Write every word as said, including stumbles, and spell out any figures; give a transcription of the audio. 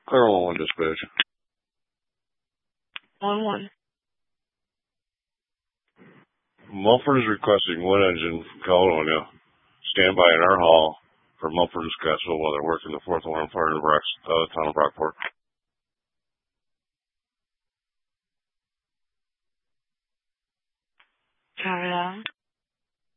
Clear one one dispatch. One one. Mumford is requesting one engine from Caledonia. Stand by in our hall for Mumford and Scottsville while they're working the fourth alarm fire in the Brock, uh, town of Brockport. Turn it on.